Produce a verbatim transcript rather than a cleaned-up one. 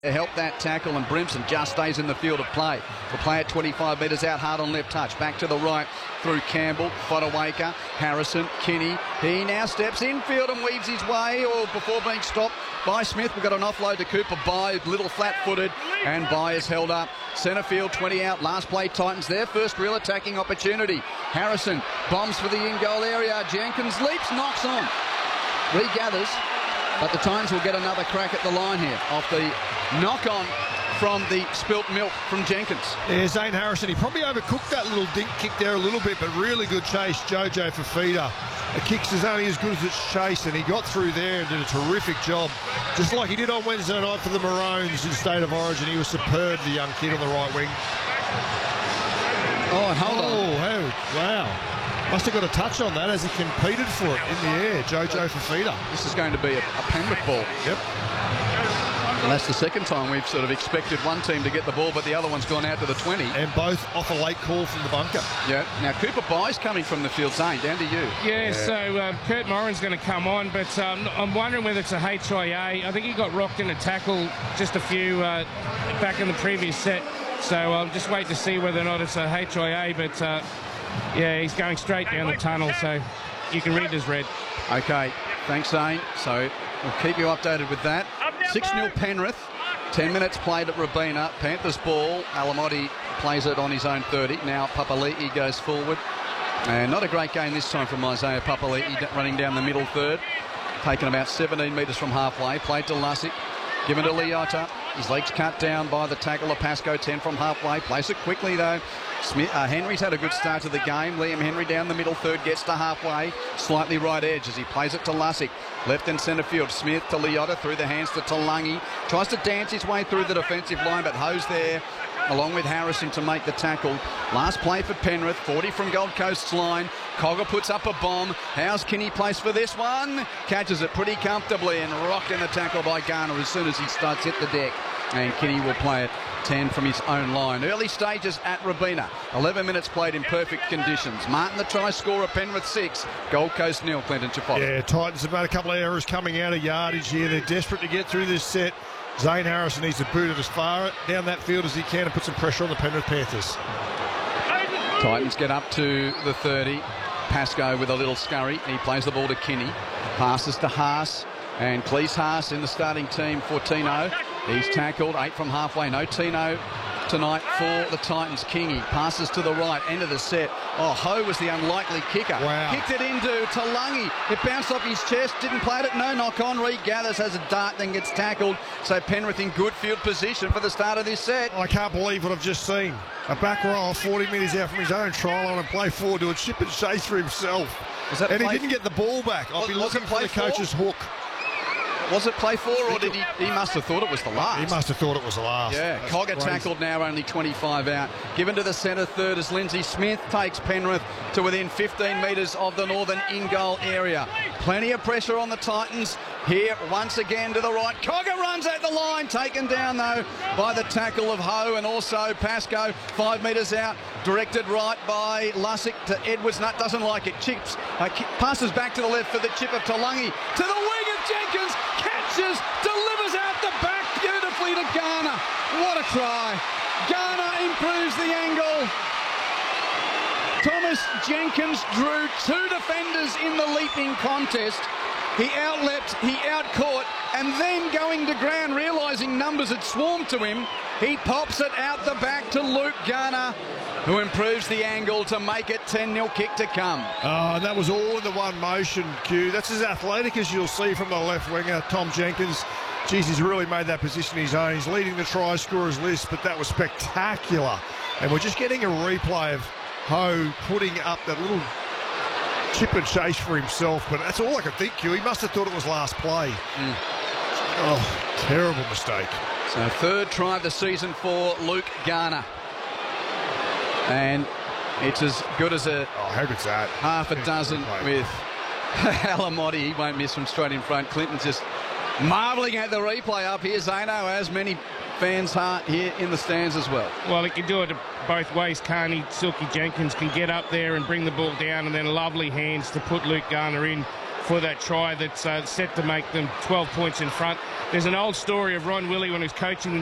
Help that tackle, and Brimson just stays in the field of play. Will play at twenty-five metres out, hard on left touch. Back to the right through Campbell, Fodawaker, Harrison, Kinney. He now steps infield and weaves his way, or before being stopped by Smith. We've got an offload to Cooper By, little flat-footed, and By is held up. Centre field, twenty out, last play Titans, their first real attacking opportunity. Harrison bombs for the in-goal area. Jenkins leaps, knocks on. Regathers, but the Titans will get another crack at the line here off the knock-on from the spilt milk from Jenkins. Yeah, Zane Harrison, he probably overcooked that little dink kick there a little bit, but really good chase, Jojo Fifita. The kicks is only as good as its chase, and he got through there and did a terrific job. Just like he did on Wednesday night for the Maroons in State of Origin. He was superb, the young kid on the right wing. Oh, and hold oh, on. How, wow. Must have got a touch on that as he competed for it in the air, Jojo Fifita. This is going to be a, a Penrith ball. Yep. And that's the second time we've sort of expected one team to get the ball, but the other one's gone out to the twenty. And both off a late call from the bunker. Yeah. Now, Cooper Bye's coming from the field. Zane, down to you. Yeah, yeah. so uh, Kurt Moran's going to come on, but um, I'm wondering whether it's a H I A. I think he got rocked in a tackle just a few uh, back in the previous set. So I'll just wait to see whether or not it's a H I A, but uh, yeah, he's going straight down the tunnel, so you can read it as red. Okay, thanks, Zane. So we'll keep you updated with that. six nil Penrith, ten minutes played at Robina. Panthers ball, Alamotti plays it on his own thirty. Now Papali'i goes forward. And not a great game this time from Isaiah Papali'i, running down the middle third. Taken about seventeen metres from halfway. Played to Lussick. Given to Leota. His legs cut down by the tackle of Pascoe, ten from halfway. Plays it quickly, though. Smith, uh, Henry's had a good start to the game. Liam Henry down the middle third, gets to halfway. Slightly right edge as he plays it to Lussick. Left and centre field. Smith to Leota, through the hands to Talangi. Tries to dance his way through the defensive line, but Ho's there, along with Harrison, to make the tackle. Last play for Penrith, forty from Gold Coast's line. Cogger puts up a bomb. How's Kinney placed for this one? Catches it pretty comfortably and rocked in the tackle by Garner as soon as he starts hit the deck. And Kinney will play it ten from his own line. Early stages at Robina. eleven minutes played in perfect conditions. Martin the try scorer, Penrith six. Gold Coast nil, Clinton Chifot. Yeah, Titans have made a couple of errors coming out of yardage here. They're desperate to get through this set. Zane Harrison needs to boot it as far down that field as he can and put some pressure on the Penrith Panthers. Titans get up to the thirty. Pascoe with a little scurry. He plays the ball to Kinney. Passes to Haas. And Cleese Haas in the starting team for Tino. He's tackled, eight from halfway. No Tino tonight for the Titans. Kingy passes to the right, end of the set. Oh, Ho was the unlikely kicker. Wow. Kicked it into Talangi. It bounced off his chest, didn't play it, no knock on. Regathers, has a dart, then gets tackled. So Penrith in good field position for the start of this set. I can't believe what I've just seen. A back row forty metres out from his own try line and play forward to a chip and chase for himself. Was that and play... he didn't get the ball back. I'll was, be was looking for the coach's hook. Was it play four, or did he? He must have thought it was the last. He must have thought it was the last. Yeah, That's Cogger crazy. tackled now, only twenty-five out. Given to the centre third as Lindsay Smith takes Penrith to within fifteen metres of the northern in-goal area. Plenty of pressure on the Titans here once again to the right. Cogger runs at the line, taken down though by the tackle of Ho and also Pascoe. Five metres out, directed right by Lussick to Edwards. Nut doesn't like it. Chips, uh, passes back to the left for the chip of Talangi. To the wing of Jenkins. Catches, delivers out the back beautifully to Garner. What a try. Garner improves the angle. Thomas Jenkins drew two defenders in the leaping contest. He outleapt, he outcaught, and then going to ground, realising numbers had swarmed to him, he pops it out the back to Luke Garner, who improves the angle to make it ten nil kick to come. Oh, and that was all in the one motion, Q. That's as athletic as you'll see from the left winger, Tom Jenkins. Jeez, he's really made that position his own. He's leading the try scorers list, but that was spectacular. And we're just getting a replay of Ho putting up that little chip and chase for himself, but that's all I can think, Q. He must have thought it was last play. Mm. Oh, terrible mistake. So third try of the season for Luke Garner. And it's as good as a oh, how good's that? half a dozen with Alamotti. He won't miss from straight in front. Clinton's just marvelling at the replay up here. Zano, as many fans are here in the stands as well. Well, he can do it both ways, can't he? Silky Jenkins can get up there and bring the ball down, and then lovely hands to put Luke Garner in. for that try that's uh, set to make them twelve points in front. There's an old story of Ron Willey when he was coaching